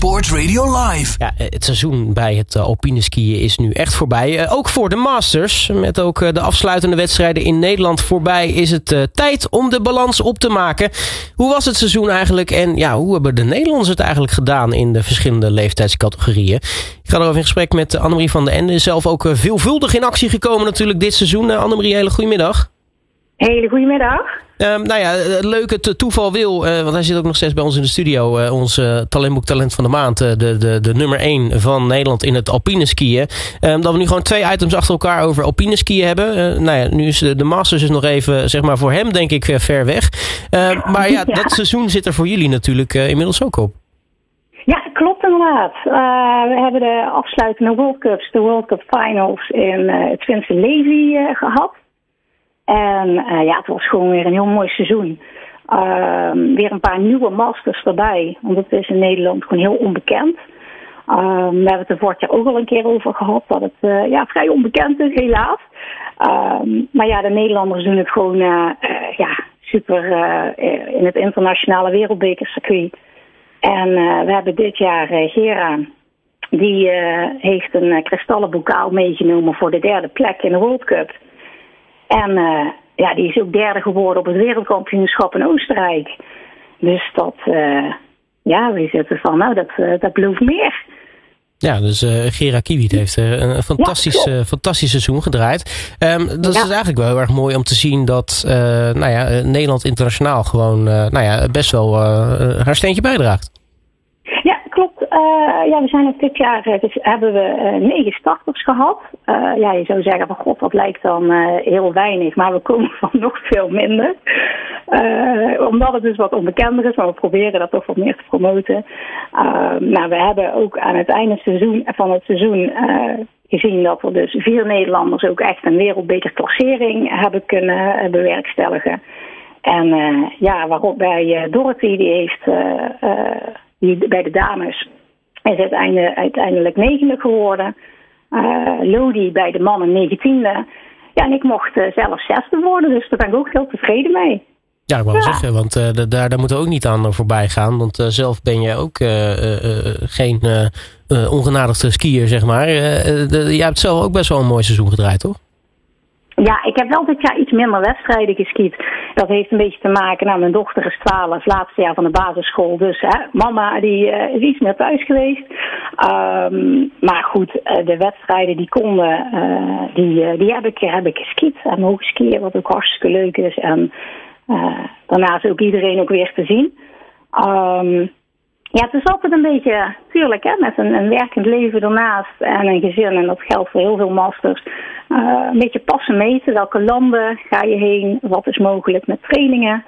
Sport Radio Live. Ja, het seizoen bij het alpine skiën is nu echt voorbij. Ook voor de Masters. Met ook de afsluitende wedstrijden in Nederland voorbij is het tijd om de balans op te maken. Hoe was het seizoen eigenlijk? En ja, hoe hebben de Nederlanders het eigenlijk gedaan in de verschillende leeftijdscategorieën? Ik ga erover in gesprek met Annemarie van den Ende. Zelf ook veelvuldig in actie gekomen natuurlijk dit seizoen. Annemarie, hele goedemiddag. Hele goedemiddag. Het leuke toeval wil, want hij zit ook nog steeds bij ons in de studio, ons talentboek Talent van de Maand, de nummer 1 van Nederland in het alpine skiën. Dat we nu gewoon 2 items achter elkaar over alpine skiën hebben. Nu is de Masters nog even, zeg maar, voor hem denk ik ver weg. Maar ja, dat seizoen zit er voor jullie natuurlijk inmiddels ook op. Ja, klopt inderdaad. We hebben de afsluitende World Cups, de World Cup Finals in het Finse Levi gehad. En het was gewoon weer een heel mooi seizoen. Weer een paar nieuwe masters erbij. Want het is in Nederland gewoon heel onbekend. We hebben het er vorig jaar ook al een keer over gehad. Dat het vrij onbekend is, helaas. Maar ja, de Nederlanders doen het gewoon super in het internationale wereldbekercircuit. En we hebben dit jaar Gera. Die heeft een kristallen bokaal meegenomen voor de 3e plek in de World Cup. En die is ook 3e geworden op het wereldkampioenschap in Oostenrijk. Dus dat, we zitten van, dat belooft meer. Ja, dus Gera Kiewiet heeft een fantastisch seizoen gedraaid. Dat is eigenlijk wel heel erg mooi om te zien dat Nederland internationaal gewoon best wel haar steentje bijdraagt. Ja, klopt. We zijn ook dit jaar hebben we 9 starters gehad. Je zou zeggen van god, dat lijkt dan heel weinig, maar we komen van nog veel minder. Omdat het dus wat onbekender is, maar we proberen dat toch wat meer te promoten. We hebben ook aan het einde van het seizoen gezien dat we dus 4 Nederlanders ook echt een wereldbekerklassering hebben kunnen bewerkstelligen. En waarop bij Dorothy, die heeft die bij de dames is uiteindelijk 9e geworden. Lodi bij de mannen 19e. Ja, en ik mocht zelf 6e worden, dus daar ben ik ook heel tevreden mee. Ja, ik wou zeggen, want daar moeten we ook niet aan voorbij gaan. Want zelf ben je ook geen ongenadigde skier, zeg maar. Jij hebt zelf ook best wel een mooi seizoen gedraaid, toch? Ja, ik heb wel dit jaar iets minder wedstrijden geskiet. Dat heeft een beetje te maken, mijn dochter is 12, laatste jaar van de basisschool. Dus mama die is iets meer thuis geweest. Maar goed, de wedstrijden die konden, die heb ik geskiet. En mogen skiën, wat ook hartstikke leuk is. En daarnaast ook iedereen ook weer te zien. Het is altijd een beetje, tuurlijk, met een werkend leven ernaast en een gezin. En dat geldt voor heel veel masters. Een beetje passen meten. Welke landen ga je heen? Wat is mogelijk met trainingen?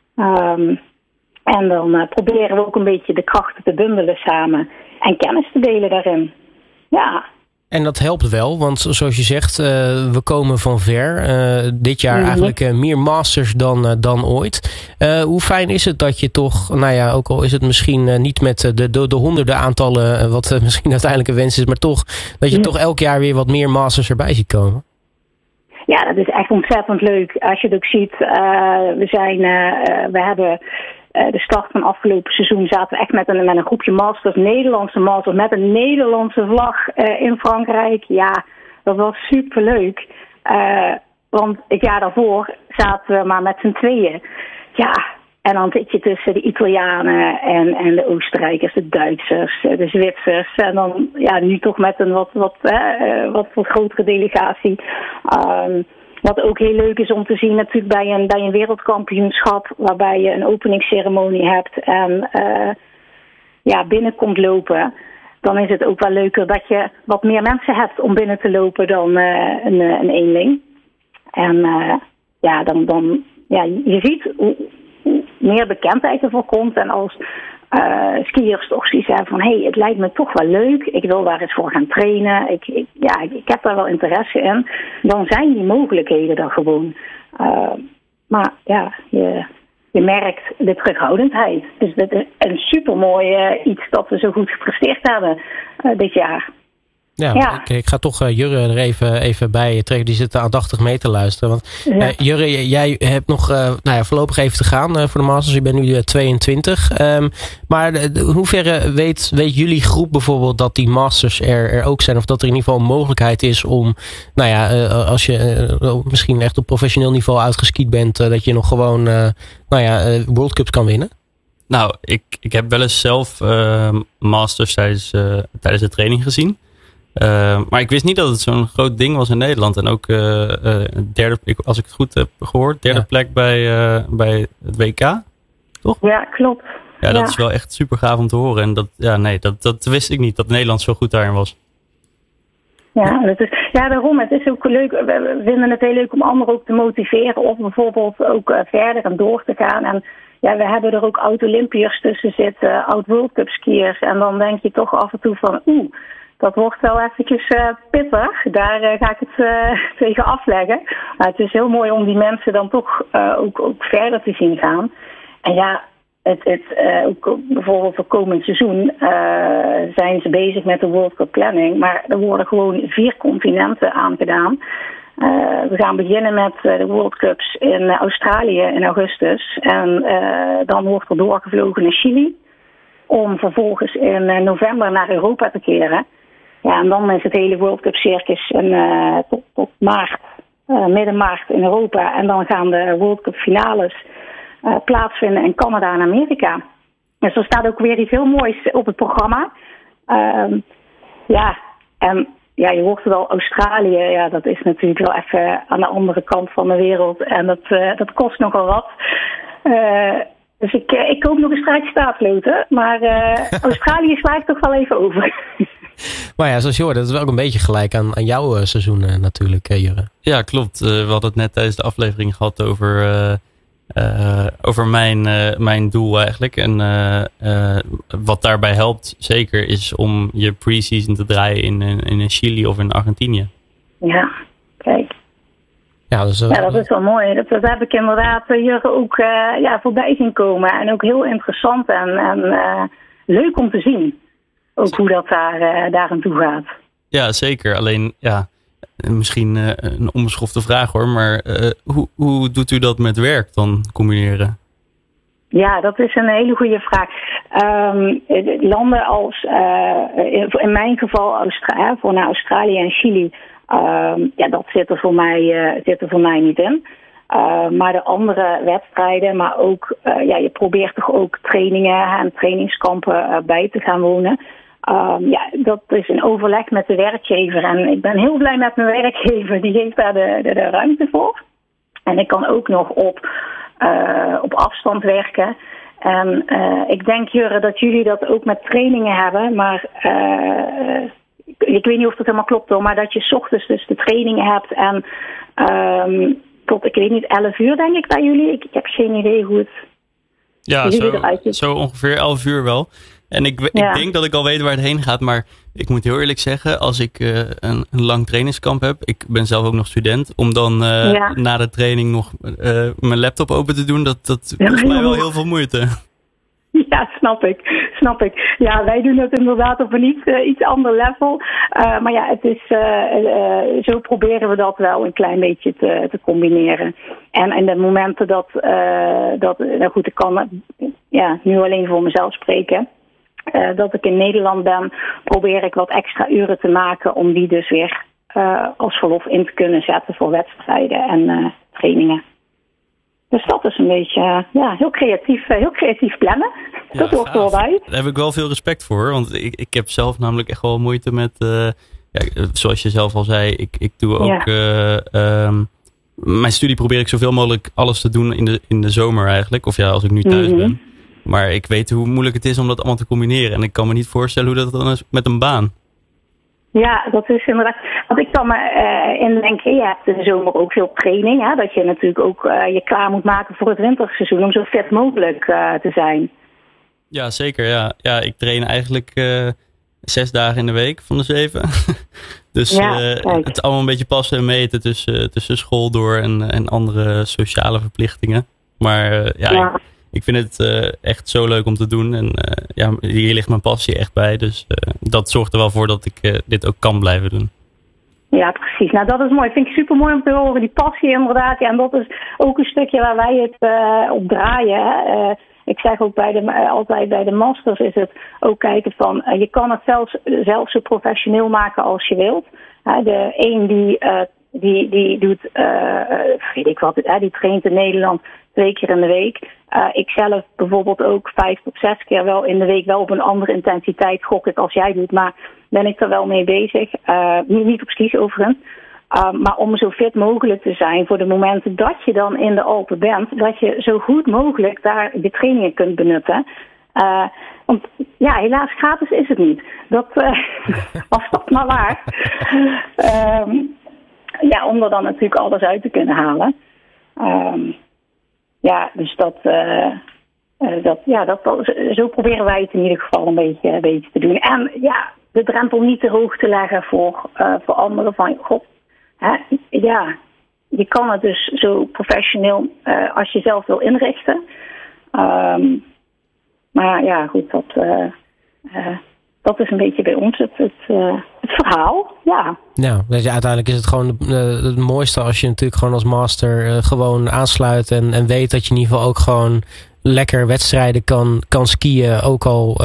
En dan proberen we ook een beetje de krachten te bundelen samen. En kennis te delen daarin. Ja. En dat helpt wel, want zoals je zegt, we komen van ver. Dit jaar eigenlijk meer masters dan ooit. Hoe fijn is het dat je toch, ook al is het misschien niet met de honderden aantallen, wat misschien uiteindelijk een wens is, maar toch, dat je toch elk jaar weer wat meer masters erbij ziet komen? Ja, dat is echt ontzettend leuk. Als je het ook ziet, we hebben de start van afgelopen seizoen zaten we echt met een groepje masters, Nederlandse masters, met een Nederlandse vlag in Frankrijk. Ja, dat was superleuk. Want het jaar daarvoor zaten we maar met z'n tweeën. Ja, en dan zit je tussen de Italianen en de Oostenrijkers, de Duitsers, de Zwitsers. En dan nu toch met een wat grotere delegatie. Wat ook heel leuk is om te zien natuurlijk bij een wereldkampioenschap, waarbij je een openingsceremonie hebt en binnenkomt lopen. Dan is het ook wel leuker dat je wat meer mensen hebt om binnen te lopen dan een eenling. En je ziet hoe meer bekendheid ervoor komt. En als skiers toch zoiets hebben van, het lijkt me toch wel leuk. Ik wil daar eens voor gaan trainen. Ik heb daar wel interesse in. Dan zijn die mogelijkheden er gewoon. Maar je merkt de terughoudendheid. Dus dat is een supermooi iets dat we zo goed gepresteerd hebben dit jaar. Ja. Ik ga toch Jurre er even bij trekken. Die zit aandachtig mee te luisteren. Want Jurre, jij hebt nog voorlopig even te gaan voor de Masters. Je bent nu 22. Maar in hoeverre weet jullie groep bijvoorbeeld dat die Masters er ook zijn? Of dat er in ieder geval een mogelijkheid is om, als je misschien echt op professioneel niveau uitgeskiet bent, dat je nog gewoon World Cups kan winnen? Nou, ik heb wel eens zelf Masters tijdens de training gezien. Maar ik wist niet dat het zo'n groot ding was in Nederland. En ook derde, als ik het goed heb gehoord, derde plek bij het WK. Toch? Ja, klopt. Ja, dat is wel echt super gaaf om te horen. En dat wist ik niet, dat Nederland zo goed daarin was. Ja, daarom. Het is ook leuk. We vinden het heel leuk om anderen ook te motiveren. Of bijvoorbeeld ook verder en door te gaan. En ja, we hebben er ook oud-Olympiërs tussen zitten. Oud-World Cup skiers. En dan denk je toch af en toe van, dat wordt wel eventjes pittig. Daar ga ik het tegen afleggen. Maar het is heel mooi om die mensen dan toch ook verder te zien gaan. En ja, ook bijvoorbeeld voor komend seizoen zijn ze bezig met de World Cup planning. Maar er worden gewoon 4 continenten aangedaan. We gaan beginnen met de World Cups in Australië in augustus. En dan wordt er doorgevlogen naar Chili. Om vervolgens in november naar Europa te keren. Ja, en dan is het hele World Cup circus tot maart, midden maart in Europa. En dan gaan de World Cup finales plaatsvinden in Canada en Amerika. Dus er staat ook weer iets heel moois op het programma. Je hoort het al, Australië, ja, dat is natuurlijk wel even aan de andere kant van de wereld. En dat kost nogal wat. Dus ik koop nog een straatje staatsloten. Maar Australië sla ik toch wel even over. Maar ja, zoals je hoort, dat is wel ook een beetje gelijk aan jouw seizoen natuurlijk, Jurre. Ja, klopt. We hadden het net tijdens de aflevering gehad over mijn doel eigenlijk. En wat daarbij helpt zeker is om je pre-season te draaien in Chili of in Argentinië. Ja, kijk. Ja, dat is wel mooi. Dat heb ik inderdaad Jurre ook voorbij zien komen. En ook heel interessant en leuk om te zien. Ook hoe dat daar aan toe gaat. Ja, zeker. Alleen, misschien een onbeschofte vraag hoor. Maar hoe doet u dat met werk dan combineren? Ja, dat is een hele goede vraag. Landen als, in mijn geval, voor naar Australië en Chili. Dat zit er voor mij niet in. Maar de andere wedstrijden, maar ook, je probeert toch ook trainingen en trainingskampen bij te gaan wonen. Dat is een overleg met de werkgever. En ik ben heel blij met mijn werkgever. Die geeft daar de ruimte voor. En ik kan ook nog op afstand werken. En ik denk, Jurre, dat jullie dat ook met trainingen hebben. Maar ik weet niet of dat helemaal klopt hoor. Maar dat je 's ochtends dus de trainingen hebt. En tot, ik weet niet, 11 uur denk ik bij jullie. Ik heb geen idee hoe het eruit ziet. Zo ongeveer 11 uur wel. En ik denk dat ik al weet waar het heen gaat. Maar ik moet heel eerlijk zeggen, als ik een lang trainingskamp heb. Ik ben zelf ook nog student. Om dan na de training nog mijn laptop open te doen. Dat kost mij wel heel veel moeite. Ja, snap ik. Ja, wij doen het inderdaad op een iets ander level. Maar ja, het is, zo proberen we dat wel een klein beetje te combineren. En in de momenten nou goed, ik kan nu alleen voor mezelf spreken. Dat ik in Nederland ben, probeer ik wat extra uren te maken om die dus weer als verlof in te kunnen zetten voor wedstrijden en trainingen. Dus dat is een beetje heel creatief plannen. Ja, dat hoort er wel bij. Daar heb ik wel veel respect voor. Want ik heb zelf namelijk echt wel moeite met... zoals je zelf al zei, ik doe ook... mijn studie probeer ik zoveel mogelijk alles te doen in de zomer eigenlijk. Of als ik nu thuis ben. Maar ik weet hoe moeilijk het is om dat allemaal te combineren. En ik kan me niet voorstellen hoe dat dan is met een baan. Ja, dat is inderdaad. Want ik kan me indenken, je hebt in de zomer ook veel training. Hè, dat je natuurlijk ook je klaar moet maken voor het winterseizoen om zo fit mogelijk te zijn. Ja, zeker. Ja, ik train eigenlijk 6 dagen in de week van de 7. Dus het is allemaal een beetje passen en meten tussen school door en andere sociale verplichtingen. Maar ik vind het echt zo leuk om te doen. En hier ligt mijn passie echt bij. Dus dat zorgt er wel voor dat ik dit ook kan blijven doen. Ja, precies. Nou, dat is mooi. Vind ik super mooi om te horen. Die passie inderdaad. Ja, en dat is ook een stukje waar wij het op draaien. Hè. Ik zeg ook altijd bij de Masters is het ook kijken van... je kan het zelfs zo professioneel maken als je wilt. De een die doet, weet ik wat, die traint in Nederland 2 keer in de week. Ik zelf bijvoorbeeld ook 5 tot 6 keer wel in de week, wel op een andere intensiteit gok ik als jij doet, maar ben ik er wel mee bezig. Niet op skis overigens. Maar om zo fit mogelijk te zijn voor de momenten dat je dan in de Alpen bent, dat je zo goed mogelijk daar de trainingen kunt benutten. Want ja, helaas gratis is het niet. Dat was dat maar waar. Ja, om er dan natuurlijk alles uit te kunnen halen. Ja, dus zo proberen wij het in ieder geval een beetje te doen. En ja, de drempel niet te hoog te leggen voor anderen van, god, hè, ja, je kan het dus zo professioneel als je zelf wil inrichten. Maar ja, goed, dat is een beetje bij ons het verhaal, ja. Nou, dus uiteindelijk is het gewoon het mooiste als je natuurlijk gewoon als master gewoon aansluit en weet dat je in ieder geval ook gewoon lekker wedstrijden kan skiën. Ook al,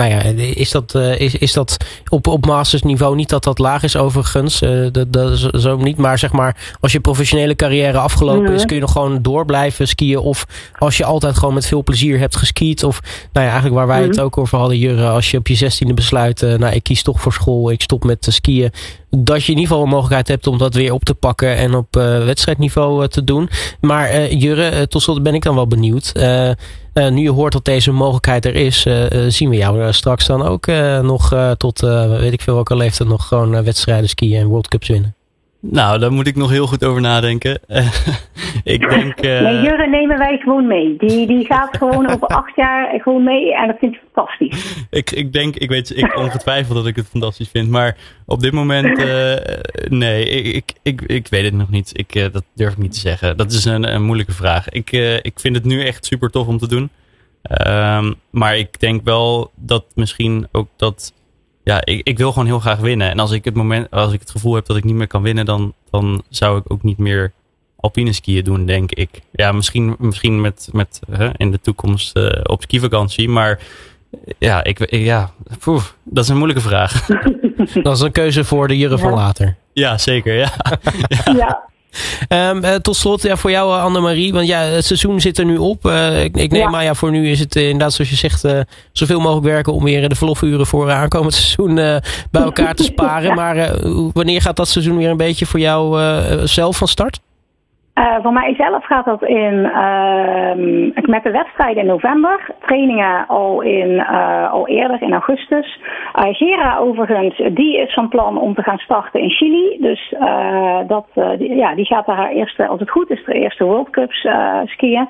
is dat op mastersniveau niet dat laag is overigens. Dat is zo niet. Maar zeg maar, als je professionele carrière afgelopen is, kun je nog gewoon door blijven skiën. Of als je altijd gewoon met veel plezier hebt geskiet. Of nou ja, eigenlijk waar wij het ook over hadden, Jurre. Als je op je 16e besluit, ik kies toch voor school. Ik stop met skiën. Dat je in ieder geval een mogelijkheid hebt om dat weer op te pakken en op wedstrijdniveau te doen. Maar Jurre, tot slot ben ik dan wel benieuwd. Nu je hoort dat deze mogelijkheid er is, zien we jou straks dan ook nog tot weet ik veel welke leeftijd nog gewoon wedstrijden skiën en World Cups winnen? Nou, daar moet ik nog heel goed over nadenken. Ik denk... Nee, Jurre nemen wij gewoon mee. Die gaat gewoon over 8 jaar gewoon mee en dat vind ik fantastisch. Ik weet ongetwijfeld dat ik het fantastisch vind, maar op dit moment, nee, ik weet het nog niet. Dat durf ik niet te zeggen. Dat is een moeilijke vraag. Ik vind het nu echt super tof om te doen. Maar ik denk wel dat misschien ook dat... Ja, ik wil gewoon heel graag winnen. En als ik het gevoel heb dat ik niet meer kan winnen, dan zou ik ook niet meer alpine skiën doen, denk ik. Ja, misschien met in de toekomst op skivakantie. Maar ja, dat is een moeilijke vraag. Dat is een keuze voor de Jurre van later. Ja, zeker. Ja. Ja. Tot slot voor jou, Annemarie, want ja, het seizoen zit er nu op. Ik neem aan, voor nu is het inderdaad zoals je zegt zoveel mogelijk werken om weer de verlofuren voor aankomend seizoen bij elkaar te sparen. Maar wanneer gaat dat seizoen weer een beetje voor jou zelf van start? Voor mijzelf gaat dat met de wedstrijden in november. Trainingen al eerder in augustus. Gera overigens, die is van plan om te gaan starten in Chili. Dus die gaat daar haar eerste, als het goed is, de eerste World Cups skiën.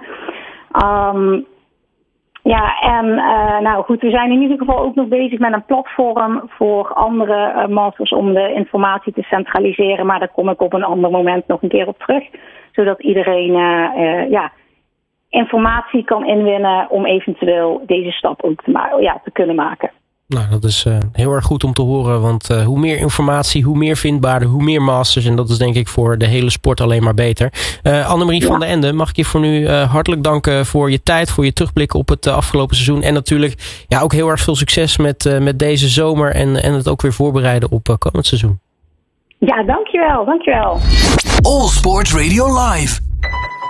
We zijn in ieder geval ook nog bezig met een platform voor andere masters om de informatie te centraliseren. Maar daar kom ik op een ander moment nog een keer op terug. Zodat iedereen informatie kan inwinnen om eventueel deze stap ook te kunnen maken. Nou, dat is heel erg goed om te horen, want hoe meer informatie, hoe meer vindbaarder, hoe meer masters. En dat is denk ik voor de hele sport alleen maar beter. Annemarie van der Ende, mag ik je voor nu hartelijk danken voor je tijd, voor je terugblik op het afgelopen seizoen. En natuurlijk ook heel erg veel succes met deze zomer en het ook weer voorbereiden op komend seizoen. Ja, dankjewel. All Sports Radio Live.